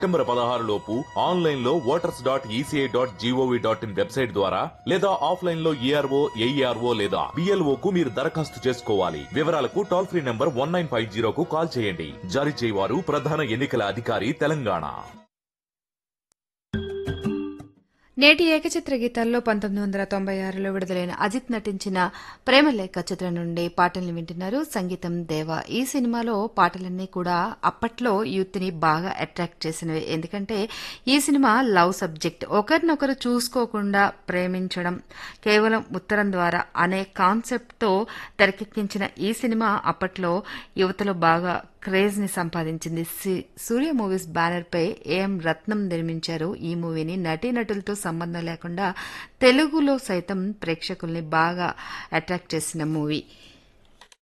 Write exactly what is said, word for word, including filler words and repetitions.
September పదహారు లోపు online లో voters dot ECI dot GOV dot in website ద్వారా లేదా ఆఫ్లైన్ లో ఈఆర్ఓ ఏఈఆర్ఓ లేదా బిఎల్ఓ కు మీరు దరఖాస్తు చేసుకోవాలి. వివరాలకు toll free number one nine five జీరోకు call చేయండి. జారీ చేయవారు ప్రధాన ఎన్నికల అధికారి తెలంగాణ. నేటి ఏకచిత్ర గీతాల్లో పంతొమ్మిది వందల తొంభై ఆరులో విడుదలైన అజిత్ నటించిన ప్రేమలేఖ చిత్రం నుండి పాటల్ని వింటున్నారు. సంగీతం దేవ. ఈ సినిమాలో పాటలన్నీ కూడా అప్పట్లో యూత్ ని బాగా అట్రాక్ట్ చేసినవి. ఎందుకంటే ఈ సినిమా లవ్ సబ్జెక్ట్, ఒకరినొకరు చూసుకోకుండా ప్రేమించడం కేవలం ఉత్తరం ద్వారా అనే కాన్సెప్ట్ తో తెరకెక్కించిన ఈ సినిమా అప్పట్లో యువతలో బాగా క్రేజ్ ని సంపాదించింది. సూర్య మూవీస్ బ్యానర్ పై ఏఎం రత్నం నిర్మించారు ఈ మూవీని. నటీనటులతో సంబంధం లేకుండా తెలుగులో సైతం ప్రేక్షకుల్ని బాగా అట్రాక్ట్ చేసిన మూవీ.